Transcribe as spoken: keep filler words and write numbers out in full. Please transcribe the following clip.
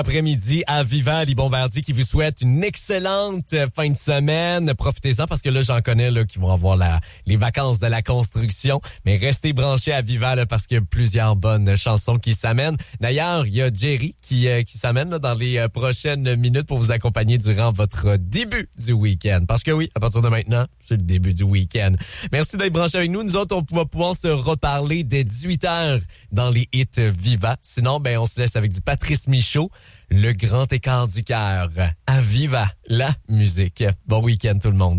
Après-midi à Viva, Ali Bombardier qui vous souhaite une excellente fin de semaine. Profitez-en parce que là, j'en connais là, qui vont avoir la, les vacances de la construction. Mais restez branchés à Viva là, parce qu'il y a plusieurs bonnes chansons qui s'amènent. D'ailleurs, il y a Jerry qui, euh, qui s'amène là, dans les euh, prochaines minutes pour vous accompagner durant votre début du week-end. Parce que oui, à partir de maintenant, c'est le début du week-end. Merci d'être branchés avec nous. Nous autres, on va pouvoir se reparler dès dix-huit heures dans les hits Viva. Sinon, ben on se laisse avec du Patrice Michaud. Le grand écart du cœur. À Viva, la musique. Bon week-end tout le monde.